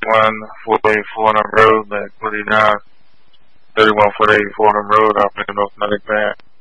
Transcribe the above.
484 on the road, back 49. 31 484 on the road, operating North Medic Band.